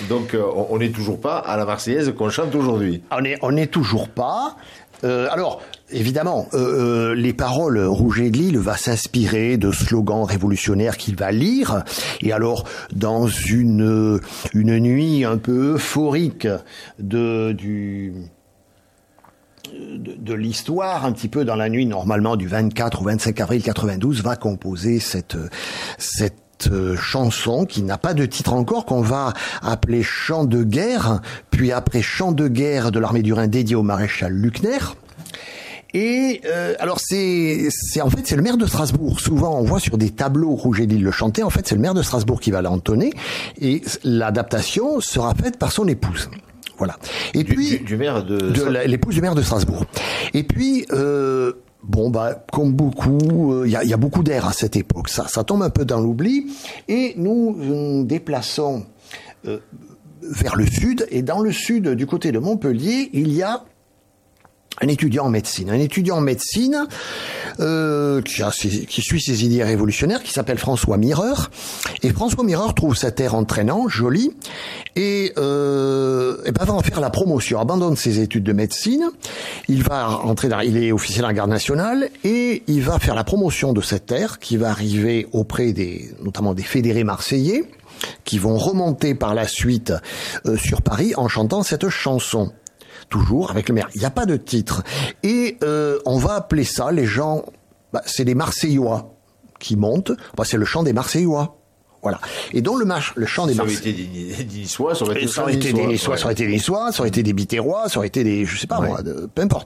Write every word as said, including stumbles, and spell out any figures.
Donc euh, on n'est toujours pas à la Marseillaise qu'on chante aujourd'hui. On est, on n'est toujours pas. Euh, alors, évidemment, euh, les paroles, Rouget de Lille va s'inspirer de slogans révolutionnaires qu'il va lire. Et alors, dans une une nuit un peu euphorique de du de, de l'histoire, un petit peu dans la nuit normalement du vingt-quatre ou vingt-cinq avril quatre-vingt-douze, va composer cette cette chanson qui n'a pas de titre encore, qu'on va appeler Chant de guerre, puis après Chant de guerre de l'armée du Rhin dédié au maréchal Luckner. Et euh, alors c'est c'est en fait c'est le maire de Strasbourg. Souvent on voit sur des tableaux Rouget de Lille le chanter. En fait c'est le maire de Strasbourg qui va l'entonner et l'adaptation sera faite par son épouse. Voilà. Et du, puis du, du maire de, de la, l'épouse du maire de Strasbourg. Et puis euh, Bon, bah, comme beaucoup, il euh, y, a, y a beaucoup d'air à cette époque. Ça, ça tombe un peu dans l'oubli. Et nous nous déplaçons euh, vers le sud. Et dans le sud, du côté de Montpellier, il y a un étudiant en médecine. Un étudiant en médecine euh, qui, a ses, qui suit ses idées révolutionnaires, qui s'appelle François Mireur. Et François Mireur trouve cet air entraînant, joli, et, euh, et ben va en faire la promotion. Abandonne ses études de médecine. Il va entrer dans, il est officier de la garde nationale et il va faire la promotion de cet air qui va arriver auprès des, notamment des fédérés marseillais, qui vont remonter par la suite euh, sur Paris en chantant cette chanson. Toujours avec le maire. Il n'y a pas de titre. Et euh, on va appeler ça, les gens, bah, c'est des Marseillois qui montent. Bah, c'est le chant des Marseillois. Voilà. Et donc le, marche, le chant des Marseillois. Ça aurait été des Niçois, ça aurait été, ça aurait été des Niçois, ça aurait été des Niçois, ça aurait été des Biterrois, ça aurait été des, je sais pas ouais. moi, de, peu importe.